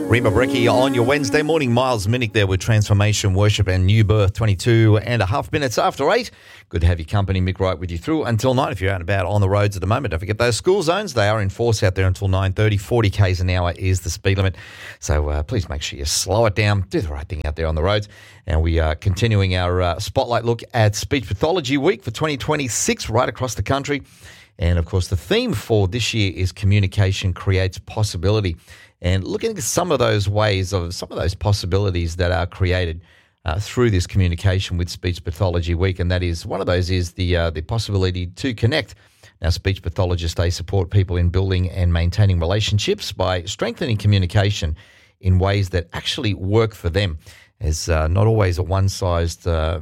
Rima Brecki on your Wednesday morning. Miles Minnick there with Transformation Worship and New Birth, 22 and a half minutes after 8. Good to have your company. Mick Wright with you through until 9 if you're out and about on the roads at the moment. Don't forget those school zones. They are in force out there until 9:30. 40 k's an hour is the speed limit. So please make sure you slow it down. Do the right thing out there on the roads. And we are continuing our spotlight look at Speech Pathology Week for 2026 right across the country. And, of course, the theme for this year is Communication Creates Possibility. And looking at some of those ways of some of those possibilities that are created through this communication with Speech Pathology Week, and that is one of those is the possibility to connect. Now, speech pathologists, they support people in building and maintaining relationships by strengthening communication in ways that actually work for them. It's not always a one size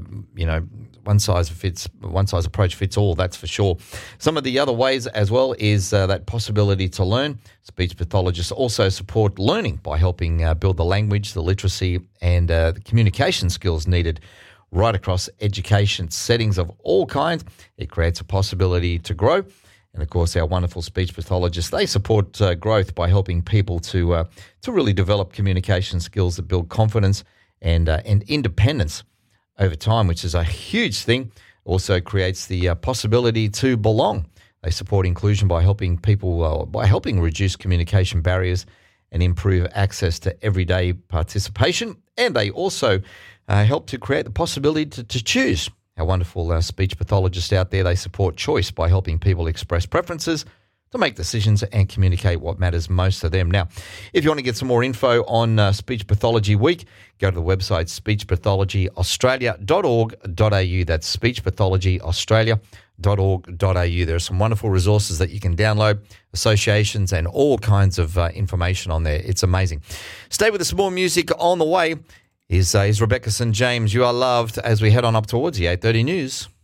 approach fits all, that's for sure. Some of the other ways as well is that possibility to learn. Speech pathologists also support learning by helping build the language, the literacy and the communication skills needed right across education settings of all kinds. It creates a possibility to grow. And, of course, our wonderful speech pathologists, they support growth by helping people to really develop communication skills that build confidence and independence over time, which is a huge thing. Also creates the possibility to belong. They support inclusion by helping people, by helping reduce communication barriers and improve access to everyday participation. And they also help to create the possibility to choose. Our wonderful speech pathologists out there, they support choice by helping people express preferences, to make decisions and communicate what matters most to them. Now, if you want to get some more info on Speech Pathology Week, go to the website speechpathologyaustralia.org.au. That's speechpathologyaustralia.org.au. There are some wonderful resources that you can download, associations and all kinds of information on there. It's amazing. Stay with us, more music on the way. Is Rebecca St. James. You are loved as we head on up towards the 8:30 news.